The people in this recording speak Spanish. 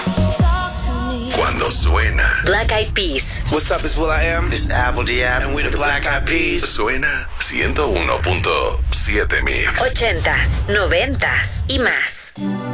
Cuando suena Black Eyed Peas. What's up, it's will.i.am. This is Apple D.App. And we're the Black Eyed Peas. suena 101.7 Mix. 80s, 90s y más.